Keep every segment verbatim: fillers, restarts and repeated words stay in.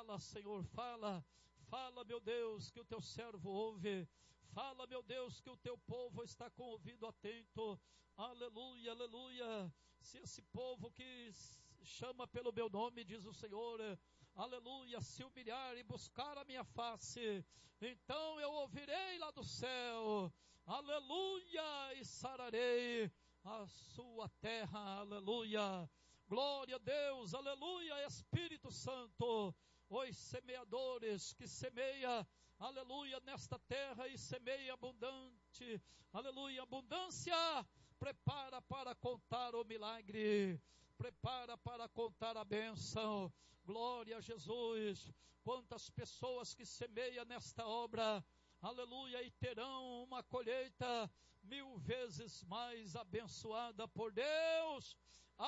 Fala, Senhor, fala, fala, meu Deus, que o teu servo ouve, fala, meu Deus, que o teu povo está com o ouvido atento, aleluia, aleluia. Se esse povo que chama pelo meu nome, diz o Senhor, aleluia, se humilhar e buscar a minha face, então eu ouvirei lá do céu, aleluia, e sararei a sua terra, aleluia. Glória a Deus, aleluia, Espírito Santo, os semeadores que semeia, aleluia, nesta terra e semeia abundante, aleluia, abundância, prepara para contar o milagre, prepara para contar a bênção, glória a Jesus. Quantas pessoas que semeiam nesta obra, aleluia, e terão uma colheita mil vezes mais abençoada por Deus,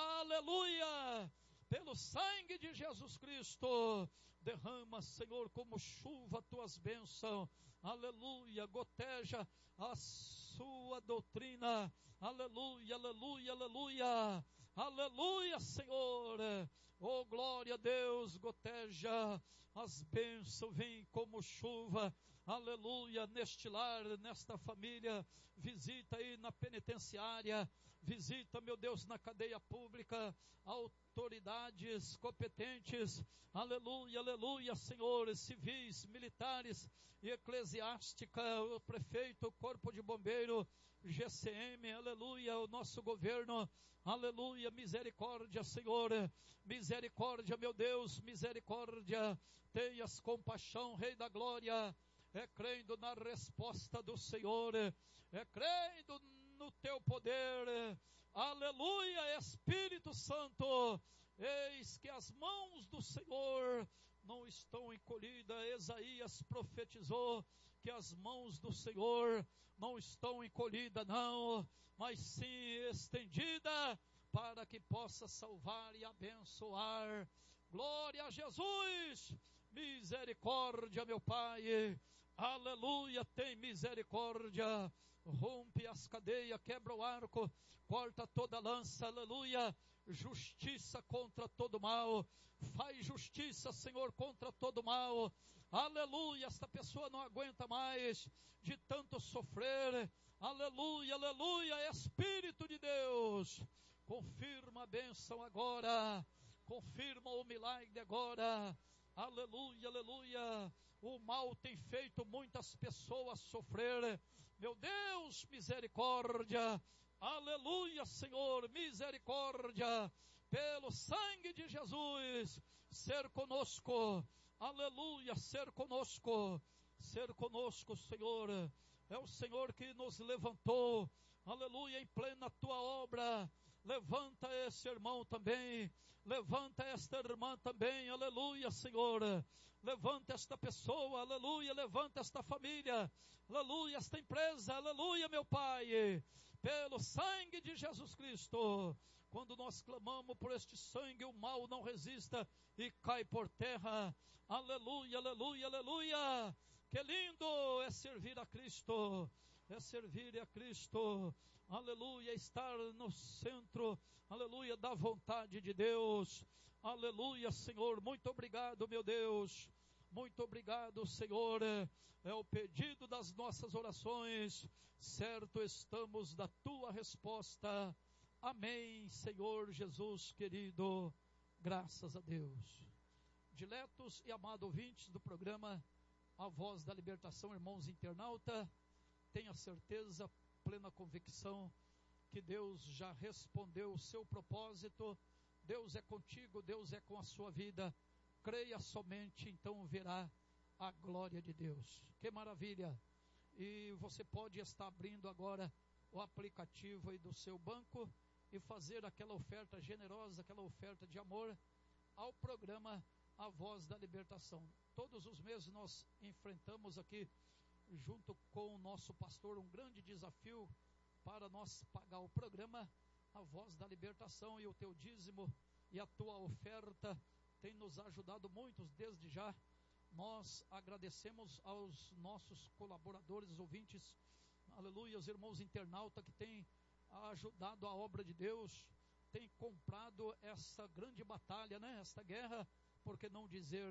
aleluia, pelo sangue de Jesus Cristo. Derrama, Senhor, como chuva tuas bênçãos, aleluia, goteja a sua doutrina, aleluia, aleluia, aleluia, aleluia, Senhor, oh glória a Deus, goteja as bênçãos, vem como chuva, aleluia, neste lar, nesta família, visita aí na penitenciária, visita, meu Deus, na cadeia pública, autoridades competentes, aleluia, aleluia, senhores civis, militares e eclesiástica, o prefeito, o corpo de bombeiro, G C M, aleluia, o nosso governo, aleluia, misericórdia, Senhor, misericórdia, meu Deus, misericórdia, tenhas compaixão, Rei da Glória, é crendo na resposta do Senhor, é crendo no teu poder, aleluia, Espírito Santo, eis que as mãos do Senhor não estão encolhidas. Isaías profetizou que as mãos do Senhor não estão encolhidas não, mas sim estendidas, para que possa salvar e abençoar. Glória a Jesus, misericórdia, meu Pai, aleluia, tem misericórdia, rompe as cadeias, quebra o arco, corta toda a lança, aleluia, justiça contra todo mal, faz justiça, Senhor, contra todo mal, aleluia, esta pessoa não aguenta mais de tanto sofrer, aleluia, aleluia, Espírito de Deus, confirma a bênção agora, confirma o milagre agora, aleluia, aleluia, o mal tem feito muitas pessoas sofrer, meu Deus, misericórdia, aleluia, Senhor, misericórdia, pelo sangue de Jesus, ser conosco, aleluia, ser conosco, ser conosco, Senhor, é o Senhor que nos levantou, aleluia, em plena tua obra, levanta esse irmão também, levanta esta irmã também, aleluia, Senhor, levanta esta pessoa, aleluia, levanta esta família, aleluia, esta empresa, aleluia, meu Pai, pelo sangue de Jesus Cristo, quando nós clamamos por este sangue, o mal não resista e cai por terra, aleluia, aleluia, aleluia, que lindo é servir a Cristo, é servir a Cristo, aleluia, estar no centro, aleluia, da vontade de Deus, aleluia, Senhor, muito obrigado, meu Deus, muito obrigado, Senhor, é o pedido das nossas orações, certo estamos da tua resposta, amém, Senhor Jesus querido, graças a Deus. Diletos e amados ouvintes do programa A Voz da Libertação, irmãos internauta, tenha certeza, plena convicção, que Deus já respondeu o seu propósito, Deus é contigo, Deus é com a sua vida, creia somente, então verá a glória de Deus, que maravilha, e você pode estar abrindo agora o aplicativo aí do seu banco, e fazer aquela oferta generosa, aquela oferta de amor, ao programa A Voz da Libertação. Todos os meses nós enfrentamos aqui, junto com o nosso pastor, um grande desafio para nós pagar o programa A Voz da Libertação, e o teu dízimo e a tua oferta tem nos ajudado muito. Desde já nós agradecemos aos nossos colaboradores, ouvintes, aleluia, os irmãos internautas que têm ajudado a obra de Deus, têm comprado essa grande batalha, né, esta guerra, por que não dizer